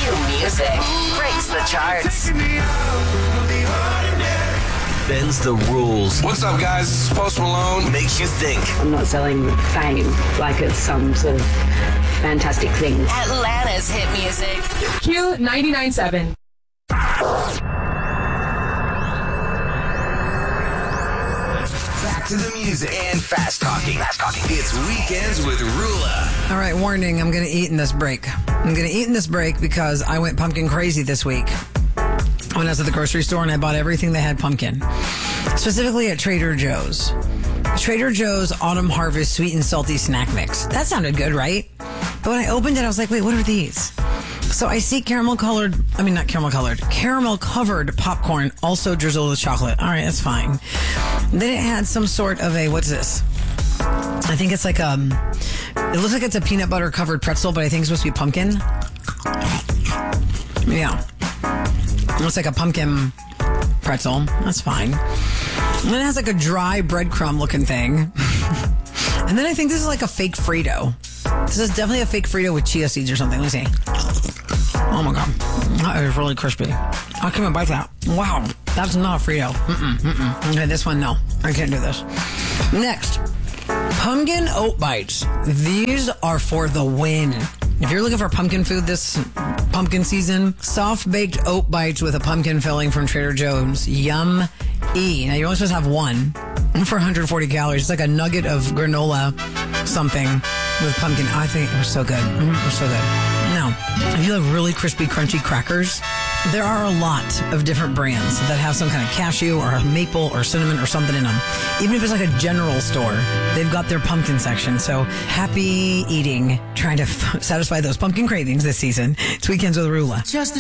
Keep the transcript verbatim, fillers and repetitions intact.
New music breaks the charts. Bends the rules. What's up, guys? This is Post Malone. Makes you think. I'm not selling fame like it's some sort of fantastic thing. Atlanta's hit music. Q ninety-nine point seven. Back to the music and fast talking. Fast talking. It's Weekends with Rula. All right, warning, I'm going to eat in this break. I'm going to eat in this break because I went pumpkin crazy this week. When I was at the grocery store and I bought everything that had pumpkin. Specifically at Trader Joe's. Trader Joe's Autumn Harvest Sweet and Salty Snack Mix. That sounded good, right? But when I opened it, I was like, wait, what are these? So I see caramel colored, I mean, not caramel colored, caramel covered popcorn, also drizzled with chocolate. All right, that's fine. Then it had some sort of a, what's this? I think it's like um, it looks like it's a peanut butter covered pretzel, but I think it's supposed to be pumpkin. Yeah. It looks like a pumpkin pretzel. That's fine. And then it has like a dry breadcrumb looking thing. And then I think this is like a fake Frito. This is definitely a fake Frito with chia seeds or something. Let me see. Oh my God. That is really crispy. I can't even bite that. Wow. That's not a Frito. Mm-mm, mm-mm. Okay, this one, no. I can't do this. Next. Pumpkin oat bites. These are for the win. If you're looking for pumpkin food this pumpkin season, soft-baked oat bites with a pumpkin filling from Trader Joe's. Yum-y. Now, you're only supposed to have one for one hundred forty calories. It's like a nugget of granola something with pumpkin. I think it was so good. Mm, it was so good. Now, if you have really crispy, crunchy crackers, there are a lot of different brands that have some kind of cashew or maple or cinnamon or something in them. Even if it's like a general store, they've got their pumpkin section. So happy eating, trying to f- satisfy those pumpkin cravings this season. It's Weekends with Rula. Just